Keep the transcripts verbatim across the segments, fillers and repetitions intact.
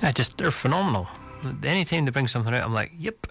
Yeah, just they're phenomenal. Anytime they bring something out, I'm like, yep.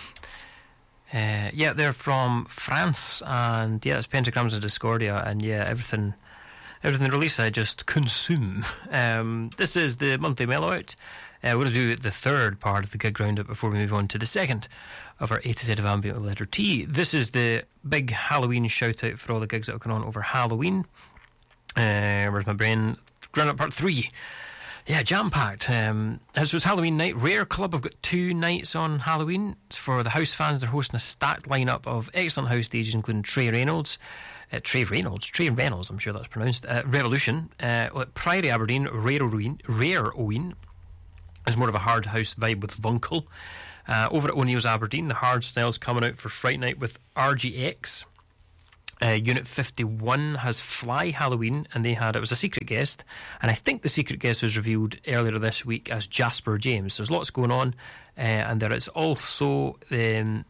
Uh, yeah, they're from France, and yeah, it's Pentagrams of Discordia, and yeah, everything, everything released I just consume. Um, this is the monthly mellow out. Uh, we're going to do the third part of the gig roundup before we move on to the second of our A to Z of Ambient with letter T. This is the big Halloween shout out for all the gigs that are going on over Halloween. Uh, where's my brain? Roundup part three. Yeah, jam-packed. Um, this was Halloween night. Rare Club have got two nights on Halloween. For the house fans, they're hosting a stacked lineup of excellent house D Js, including Trey Reynolds. Uh, Trey Reynolds? Trey Reynolds, I'm sure that's pronounced. Uh, Revolution. Uh, Priory Aberdeen, Rare Owen. Rare Owen. There's more of a hard house vibe with Vunkel. Uh, over at O'Neill's Aberdeen, the hard style's coming out for Fright Night with R G X. Uh, Unit fifty-one has Fly Halloween, and they had, it was a secret guest, and I think the secret guest was revealed earlier this week as Jasper James. There's lots going on, uh, and there is also um,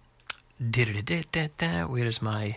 where is my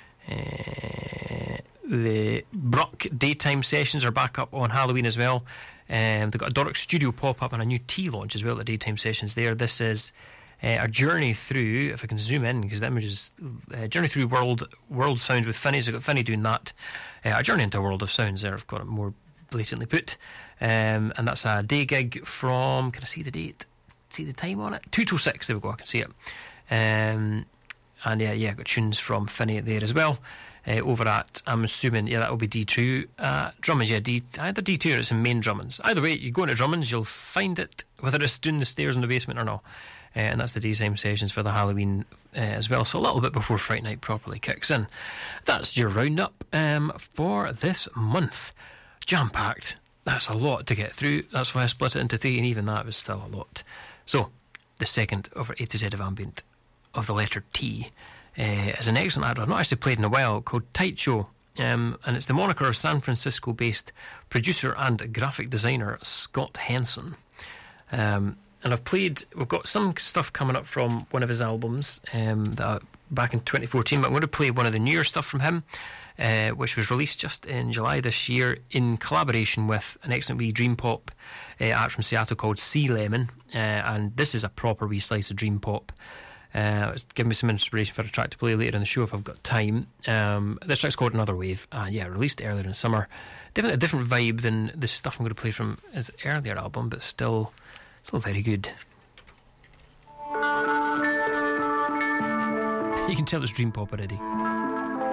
uh, the Bruck daytime sessions are back up on Halloween as well. Um, they've got a Doric Studio pop-up and a new tea launch as well, the daytime sessions there. This is Uh, a journey through, if I can zoom in, because the image is uh, journey through world world sounds with Finney. So I've got Finney doing that. Uh, a journey into a world of sounds there. I've got it more blatantly put, um, and that's a day gig from. Can I see the date? See the time on it? Two till six. There we go. I can see it. Um, and yeah, yeah, I've got tunes from Finney there as well. Uh, over at, I'm assuming, yeah, that will be D two uh, Drummond's. Yeah, D, either D two or it's in main Drummond's. Either way, you go into Drummond's, you'll find it, whether it's doing the stairs in the basement or not. Uh, and that's the daytime sessions for the Halloween uh, as well, so a little bit before Fright Night properly kicks in. That's your roundup um, for this month. Jam-packed. That's a lot to get through. That's why I split it into three, and even that was still a lot. So, the second of our A to Z of Ambient of the letter T uh, is an excellent advert I've not actually played in a while, called Tight Show, um, and it's the moniker of San Francisco-based producer and graphic designer Scott Henson. Um... And I've played, we've got some stuff coming up from one of his albums um, that back in twenty fourteen, but I'm going to play one of the newer stuff from him, uh, which was released just in July this year in collaboration with an excellent wee dream pop uh, act from Seattle called Sea Lemon. Uh, and this is a proper wee slice of dream pop. Uh, it's given me some inspiration for a track to play later in the show if I've got time. Um, this track's called Another Wave. Uh, yeah, released earlier in the summer. Definitely a different vibe than the stuff I'm going to play from his earlier album, but still... Still very good. You can tell it's dream pop already.